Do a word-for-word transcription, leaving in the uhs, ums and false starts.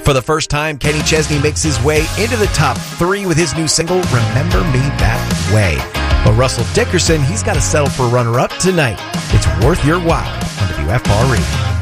For the first time, Kenny Chesney makes his way into the top three with his new single, Remember Me That Way. But Russell Dickerson, he's got to settle for runner-up tonight. It's Worth Your While on W F R Radio.